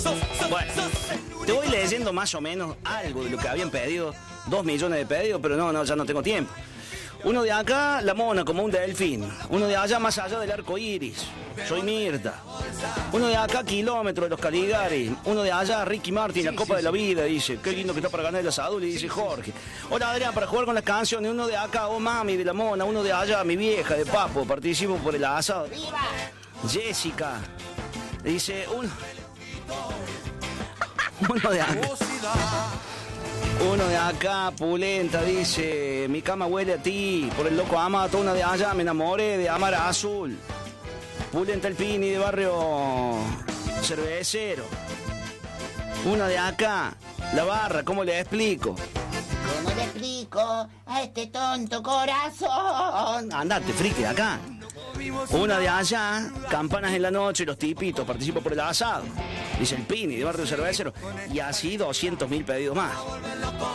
Bueno, te voy leyendo más o menos algo de lo que habían pedido. 2 millones de pedidos, pero no, ya no tengo tiempo. Uno de acá, la mona como un delfín. Uno de allá, más allá del arco iris. Soy Mirta. Uno de acá, kilómetros de los Caligaris. Uno de allá, Ricky Martin, la Copa de la Vida, dice. Qué lindo que está para ganar el asado, le dice Jorge. Hola Adrián, para jugar con las canciones. Uno de acá, oh mami, de la mona. Uno de allá, mi vieja, de Papo. Participo por el asado. ¡Viva! Jessica. Dice, uno de acá. Uno de acá, Pulenta, dice, mi cama huele a ti, por el loco Amato. Una de allá, me enamoré de Amar Azul. Pulenta el Pini de barrio cervecero. Una de acá, la barra, ¿cómo le explico? ¿Cómo le explico a este tonto corazón? Andate, friki, de acá. Una de allá, campanas en la noche, los tipitos, participo por el asado. Dice el Pini de barrio cervecero. Y así 200.000 pedidos más.